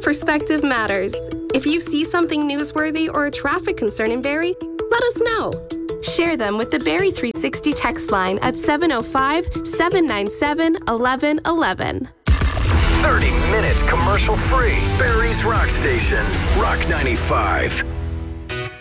perspective matters. If you see something newsworthy or a traffic concern in Barrie, let us know. Share them with the Barrie 360 text line at 705-797-1111. 30 minutes commercial free. Barrie's Rock Station. Rock 95.